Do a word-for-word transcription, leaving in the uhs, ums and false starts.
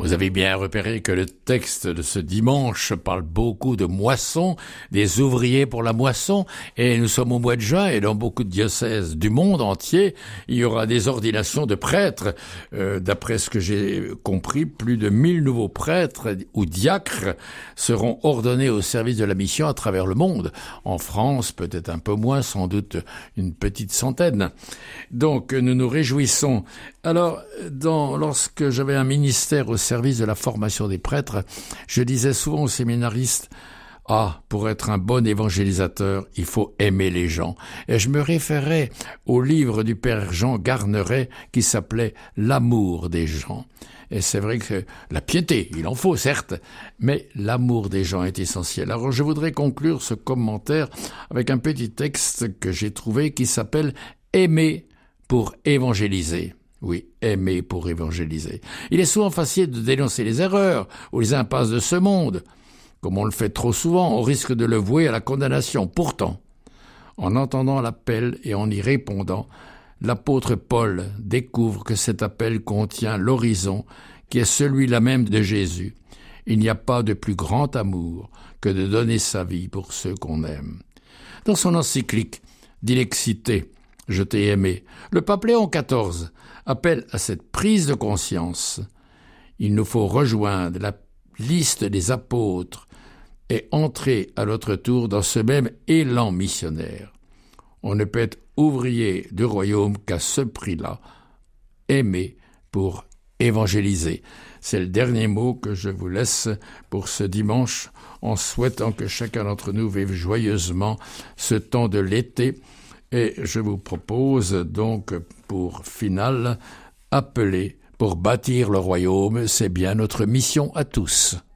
Vous avez bien repéré que le texte de ce dimanche parle beaucoup de moisson, des ouvriers pour la moisson, et nous sommes au mois de juin, et dans beaucoup de diocèses du monde entier, il y aura des ordinations de prêtres. Euh, d'après ce que j'ai compris, plus de mille nouveaux prêtres ou diacres seront ordonnés au service de la mission à travers le monde. En France, peut-être un peu moins, sans doute une petite centaine. Donc, nous nous réjouissons. Alors, dans, lorsque j'avais un ministère au service de la formation des prêtres, je disais souvent aux séminaristes, « Ah, pour être un bon évangélisateur, il faut aimer les gens. » Et je me référais au livre du père Jean Garneret qui s'appelait « L'amour des gens ». Et c'est vrai que la piété, il en faut certes, mais l'amour des gens est essentiel. Alors je voudrais conclure ce commentaire avec un petit texte que j'ai trouvé qui s'appelle « Aimer pour évangéliser ». Oui, aimer pour évangéliser. Il est souvent facile de dénoncer les erreurs ou les impasses de ce monde. Comme on le fait trop souvent, on risque de le vouer à la condamnation. Pourtant, en entendant l'appel et en y répondant, l'apôtre Paul découvre que cet appel contient l'horizon qui est celui-là même de Jésus. Il n'y a pas de plus grand amour que de donner sa vie pour ceux qu'on aime. Dans son encyclique « Dilexité », je t'ai aimé, le pape Léon quatorze appelle à cette prise de conscience. Il nous faut rejoindre la liste des apôtres et entrer à notre tour dans ce même élan missionnaire. On ne peut être ouvrier du royaume qu'à ce prix-là, aimer pour évangéliser. C'est le dernier mot que je vous laisse pour ce dimanche, en souhaitant que chacun d'entre nous vive joyeusement ce temps de l'été. Et je vous propose donc pour finale, appeler pour bâtir le royaume, c'est bien notre mission à tous.